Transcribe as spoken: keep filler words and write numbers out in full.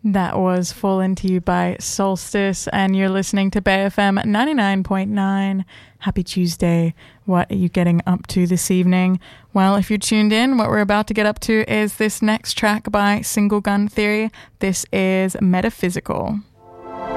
That was Fallen to You by Solstice, and you're listening to Bay F M ninety-nine point nine. Happy Tuesday. What are you getting up to this evening? Well, if you're tuned in, what we're about to get up to is this next track by Single Gun Theory. This is Metaphysical.